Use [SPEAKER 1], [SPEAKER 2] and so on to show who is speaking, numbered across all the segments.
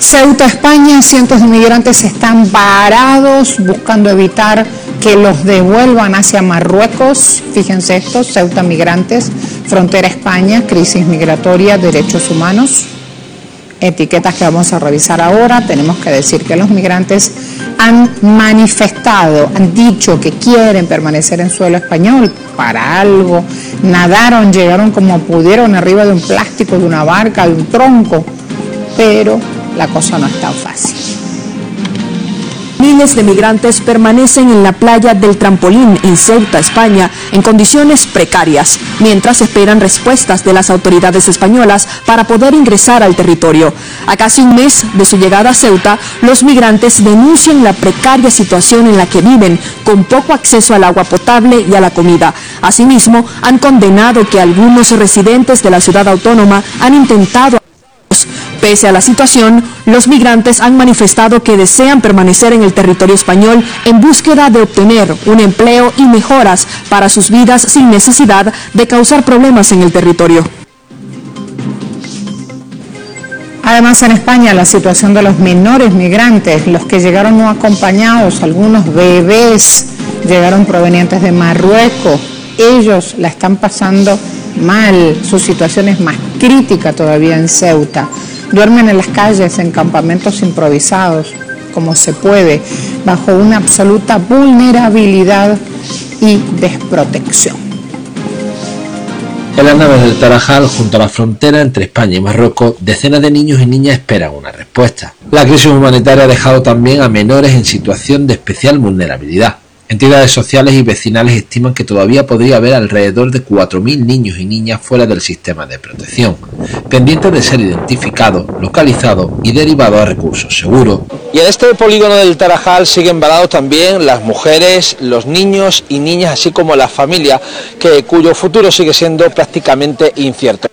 [SPEAKER 1] Ceuta, España, cientos de migrantes están varados buscando evitar que los devuelvan hacia Marruecos. Fíjense esto, Ceuta, migrantes, frontera España, crisis migratoria, derechos humanos. Etiquetas que vamos a revisar ahora. Tenemos que decir que los migrantes han manifestado, han dicho que quieren permanecer en suelo español para algo. Nadaron, llegaron como pudieron arriba de un plástico, de una barca, de un tronco, pero la cosa no es tan fácil.
[SPEAKER 2] Miles de migrantes permanecen en la playa del Trampolín en Ceuta, España, en condiciones precarias, mientras esperan respuestas de las autoridades españolas para poder ingresar al territorio. A casi un mes de su llegada a Ceuta, los migrantes denuncian la precaria situación en la que viven, con poco acceso al agua potable y a la comida. Asimismo, han condenado que algunos residentes de la ciudad autónoma han intentado. Pese a la situación, los migrantes han manifestado que desean permanecer en el territorio español en búsqueda de obtener un empleo y mejoras para sus vidas sin necesidad de causar problemas en el territorio.
[SPEAKER 1] Además, en España, la situación de los menores migrantes, los que llegaron no acompañados, algunos bebés llegaron provenientes de Marruecos, ellos la están pasando mal, su situación es más crítica todavía en Ceuta. Duermen en las calles, en campamentos improvisados, como se puede, bajo una absoluta vulnerabilidad y desprotección.
[SPEAKER 3] En las naves del Tarajal, junto a la frontera entre España y Marruecos, decenas de niños y niñas esperan una respuesta. La crisis humanitaria ha dejado también a menores en situación de especial vulnerabilidad. Entidades sociales y vecinales estiman que todavía podría haber alrededor de 4.000 niños y niñas fuera del sistema de protección, pendientes de ser identificados, localizados y derivados a recursos seguros.
[SPEAKER 4] Y en este polígono del Tarajal siguen varados también las mujeres, los niños y niñas, así como la familia, cuyo futuro sigue siendo prácticamente incierto.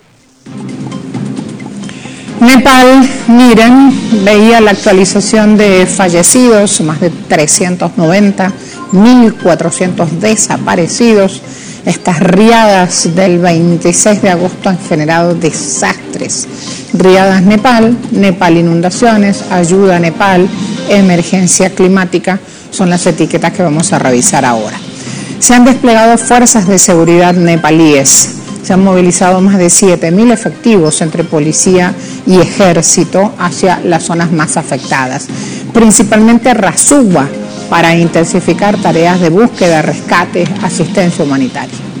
[SPEAKER 1] Nepal, miren, veía la actualización de fallecidos, más de 390, 1.400 desaparecidos. Estas riadas del 26 de agosto han generado desastres. Riadas Nepal, Nepal inundaciones, ayuda Nepal, emergencia climática, son las etiquetas que vamos a revisar ahora. Se han desplegado fuerzas de seguridad nepalíes. Se han movilizado más de 7.000 efectivos entre policía y ejército hacia las zonas más afectadas, principalmente Rasuwa, para intensificar tareas de búsqueda, rescate, asistencia humanitaria.